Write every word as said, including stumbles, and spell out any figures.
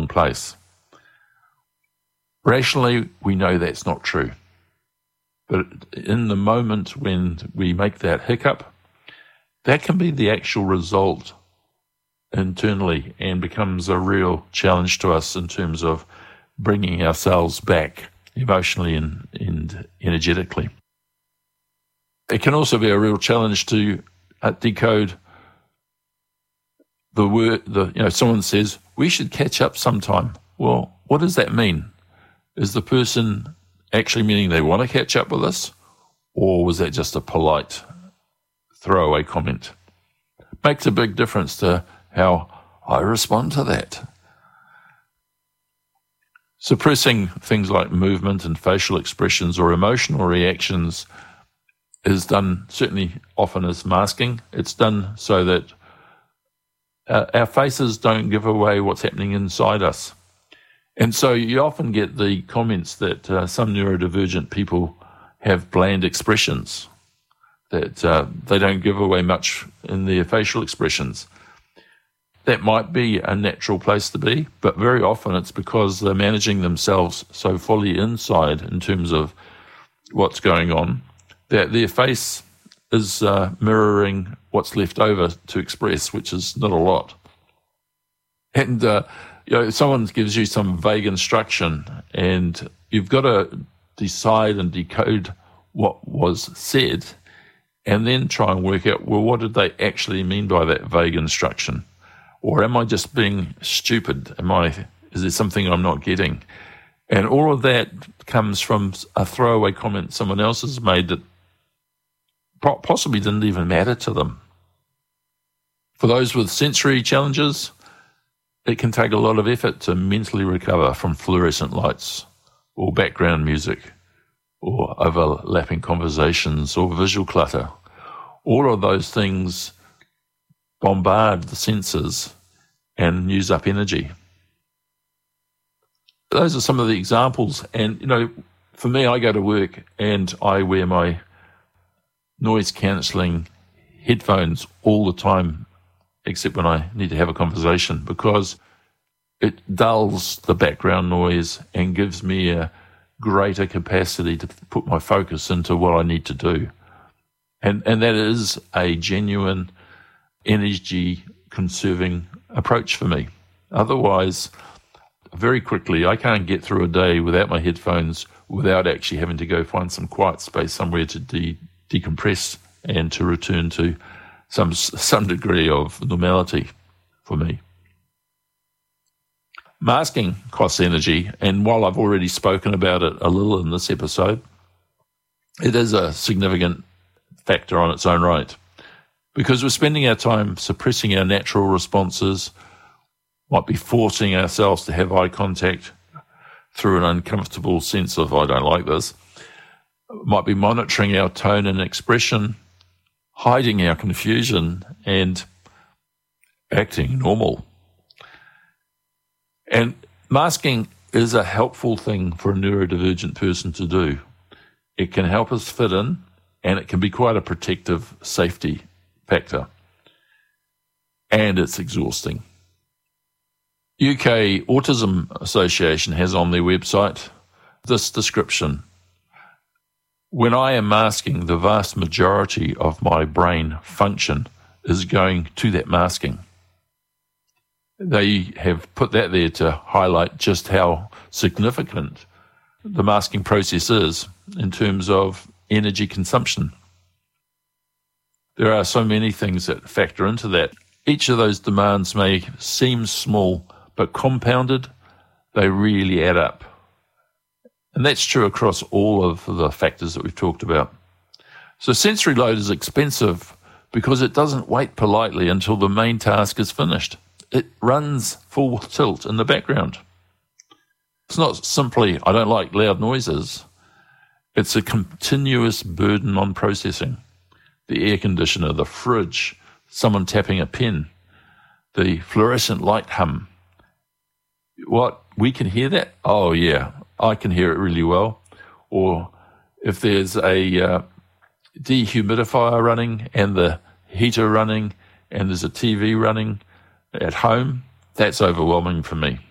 wrong place. Rationally, we know that's not true. But in the moment when we make that hiccup, that can be the actual result internally and becomes a real challenge to us in terms of bringing ourselves back emotionally and, and energetically. It can also be a real challenge to uh, decode the word, the, you know, someone says, we should catch up sometime. Well, what does that mean? Is the person actually meaning they want to catch up with us? Or was that just a polite throwaway comment? Makes a big difference to how I respond to that. Suppressing things like movement and facial expressions or emotional reactions is done certainly often as masking. It's done so that uh, our faces don't give away what's happening inside us. And so you often get the comments that uh, some neurodivergent people have bland expressions, that uh, they don't give away much in their facial expressions. That might be a natural place to be, but very often it's because they're managing themselves so fully inside in terms of what's going on that their face is uh, mirroring what's left over to express, which is not a lot. And uh, you know, if someone gives you some vague instruction and you've got to decide and decode what was said and then try and work out, well, what did they actually mean by that vague instruction? Or am I just being stupid? Am I, is there something I'm not getting? And all of that comes from a throwaway comment someone else has made that possibly didn't even matter to them. For those with sensory challenges, it can take a lot of effort to mentally recover from fluorescent lights or background music or overlapping conversations or visual clutter. All of those things bombard the senses and use up energy. Those are some of the examples. And, you know, for me, I go to work and I wear my noise-cancelling headphones all the time, except when I need to have a conversation, because it dulls the background noise and gives me a greater capacity to put my focus into what I need to do. And and that is a genuine energy-conserving approach for me. Otherwise, very quickly, I can't get through a day without my headphones, without actually having to go find some quiet space somewhere to de- decompress and to return to some some degree of normality for me. Masking costs energy, and while I've already spoken about it a little in this episode, it is a significant factor on its own right, because we're spending our time suppressing our natural responses, might be forcing ourselves to have eye contact through an uncomfortable sense of, I don't like this, might be monitoring our tone and expression, hiding our confusion, and acting normal. And masking is a helpful thing for a neurodivergent person to do. It can help us fit in, and it can be quite a protective safety factor. And it's exhausting. U K Autism Association has on their website this description: when I am masking, the vast majority of my brain function is going to that masking. They have put that there to highlight just how significant the masking process is in terms of energy consumption. There are so many things that factor into that. Each of those demands may seem small, but compounded, they really add up. And that's true across all of the factors that we've talked about. So sensory load is expensive because it doesn't wait politely until the main task is finished. It runs full tilt in the background. It's not simply, I don't like loud noises. It's a continuous burden on processing. The air conditioner, the fridge, someone tapping a pen, the fluorescent light hum. What, we can hear that? Oh yeah, I can hear it really well. Or if there's a uh, dehumidifier running and the heater running and there's a T V running at home, that's overwhelming for me.